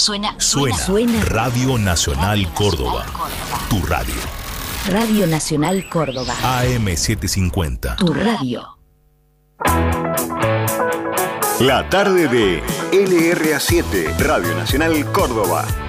Suena Radio Nacional Córdoba. Tu radio. Radio Nacional Córdoba. AM750. Tu radio. La tarde de LRA7, Radio Nacional Córdoba.